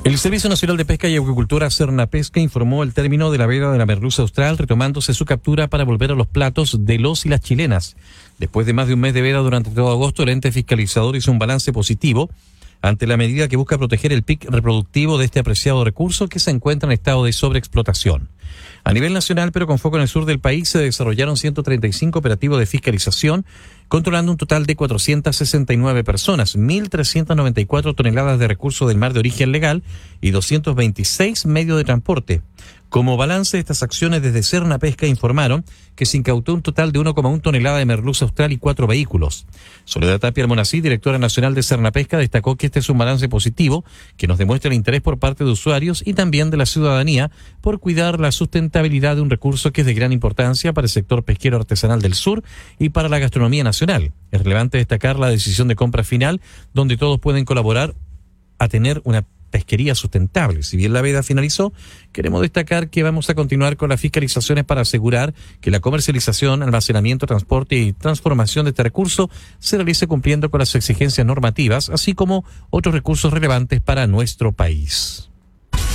El Servicio Nacional de Pesca y Acuicultura, Sernapesca, informó el término de la veda de la merluza austral, retomándose su captura para volver a los platos de los y las chilenas. Después de más de un mes de veda durante todo agosto, el ente fiscalizador hizo un balance positivo ante la medida que busca proteger el pic reproductivo de este apreciado recurso que se encuentra en estado de sobreexplotación. A nivel nacional, pero con foco en el sur del país, se desarrollaron 135 operativos de fiscalización, controlando un total de 469 personas, 1.394 toneladas de recursos del mar de origen legal y 226 medios de transporte. Como balance de estas acciones, desde Sernapesca informaron que se incautó un total de 1,1 tonelada de merluza austral y 4 vehículos. Soledad Tapia Almonacid, directora nacional de Sernapesca, destacó que este es un balance positivo que nos demuestra el interés por parte de usuarios y también de la ciudadanía por cuidar la sustentabilidad de un recurso que es de gran importancia para el sector pesquero artesanal del sur y para la gastronomía nacional. Es relevante destacar la decisión de compra final, donde todos pueden colaborar a tener una pesquería sustentable. Si bien la veda finalizó, queremos destacar que vamos a continuar con las fiscalizaciones para asegurar que la comercialización, almacenamiento, transporte y transformación de este recurso se realice cumpliendo con las exigencias normativas, así como otros recursos relevantes para nuestro país.